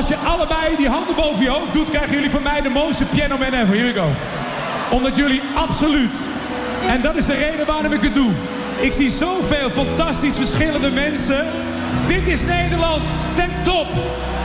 Als je allebei die handen boven je hoofd doet, krijgen jullie van mij de mooiste piano man ever. Here we go. Omdat jullie absoluut. En dat is de reden waarom ik het doe. Ik zie zoveel fantastisch verschillende mensen. Dit is Nederland ten top.